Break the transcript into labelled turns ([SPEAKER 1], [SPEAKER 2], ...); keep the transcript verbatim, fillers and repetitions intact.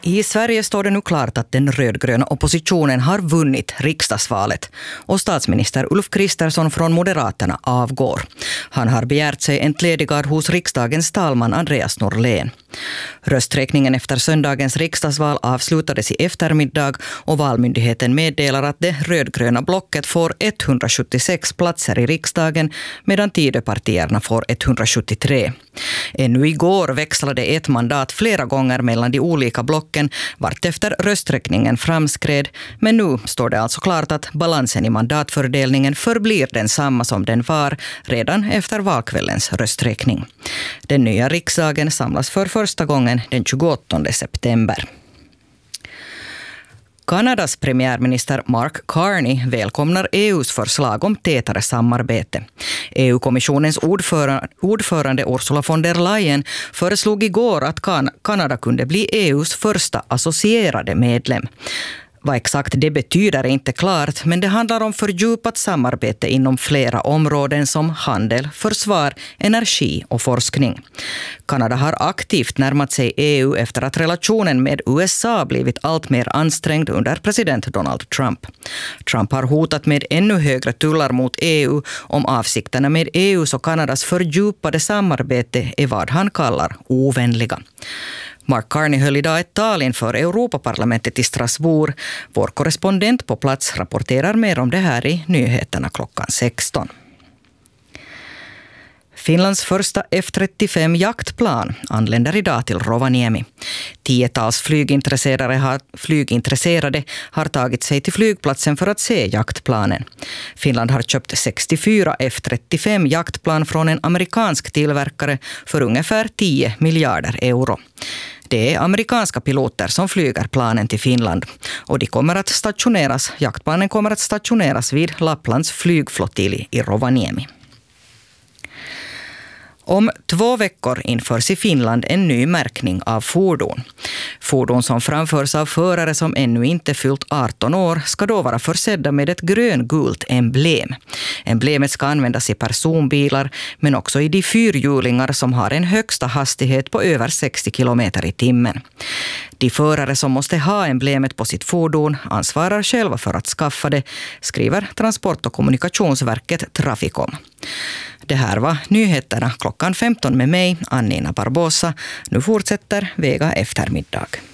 [SPEAKER 1] I Sverige står det nu klart att den rödgröna oppositionen har vunnit riksdagsvalet och statsminister Ulf Kristersson från Moderaterna avgår. Han har begärt sig entledigad hos riksdagens talman Andreas Norlén. Rösträkningen efter söndagens riksdagsval avslutades i eftermiddag och valmyndigheten meddelar att det rödgröna blocket får etthundrasjuttiosex platser i riksdagen medan Tidöpartierna får etthundrasjuttiotre. Ännu igår växlade ett mandat flera gånger mellan de olika blocken vart efter rösträkningen framskred, men nu står det alltså klart att balansen i mandatfördelningen förblir densamma som den var redan efter valkvällens rösträkning. Den nya riksdagen samlas för första gången den tjugoåttonde september. Kanadas premiärminister Mark Carney välkomnar E U:s förslag om tätare samarbete. E U-kommissionens ordförande, ordförande Ursula von der Leyen föreslog igår att kan- Kanada kunde bli E U:s första associerade medlem. Vad exakt det betyder är inte klart, men det handlar om fördjupat samarbete inom flera områden som handel, försvar, energi och forskning. Kanada har aktivt närmat sig E U efter att relationen med U S A blivit allt mer ansträngd under president Donald Trump. Trump har hotat med ännu högre tullar mot E U om avsikterna med E U:s och Kanadas fördjupade samarbete är vad han kallar ovänliga. Mark Carney höll idag ett tal inför Europaparlamentet i Strasbourg. Vår korrespondent på plats rapporterar mer om det här i nyheterna klockan sexton. Finlands första F trettiofem jaktplan anländer idag till Rovaniemi. Tiotals flygintresserade har, flygintresserade har tagit sig till flygplatsen för att se jaktplanen. Finland har köpt sextiofyra F trettiofem jaktplan från en amerikansk tillverkare för ungefär tio miljarder euro. Det är amerikanska piloter som flyger planen till Finland och de kommer att stationeras, jaktplanen kommer att stationeras vid Lapplands flygflottilj i Rovaniemi. Om två veckor införs i Finland en ny märkning av fordon. Fordon som framförs av förare som ännu inte fyllt arton år ska då vara försedda med ett gröngult emblem. Emblemet ska användas i personbilar men också i de fyrhjulingar som har en högsta hastighet på över sextio kilometer i timmen. De förare som måste ha emblemet på sitt fordon ansvarar själva för att skaffa det, skriver Transport- och kommunikationsverket Traficom. Det här var nyheterna klockan femton med mig, Annina Barbosa. Nu fortsätter Vega eftermiddag.